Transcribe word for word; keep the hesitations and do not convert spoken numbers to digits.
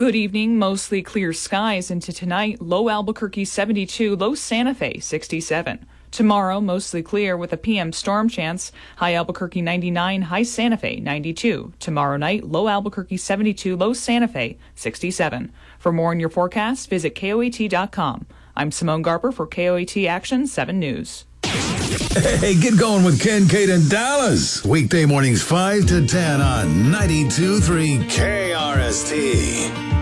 Good evening. Mostly clear skies into tonight. Low Albuquerque seventy-two, low Santa Fe sixty-seven. Tomorrow, mostly clear with a P M storm chance. High Albuquerque ninety-nine, high Santa Fe ninety-two. Tomorrow night, low Albuquerque seventy-two, low Santa Fe sixty-seven. For more on your forecast, visit K O A T dot com. I'm Simone Garber for K O A T Action seven News. Hey, get going with Ken, Kate, and Dallas. Weekday mornings five to ten on ninety-two point three K R S T.